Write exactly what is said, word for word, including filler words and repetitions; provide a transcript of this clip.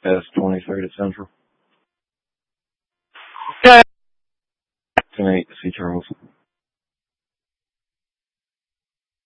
S twenty-third at Central. Okay. Tonight to see Charles.